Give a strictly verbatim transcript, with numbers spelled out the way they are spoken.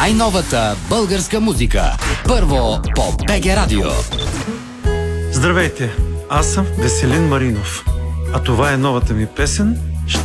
най-новата българска музика. Първо по БГ Радио. Здравейте, аз съм Веселин Маринов, а това е новата ми песен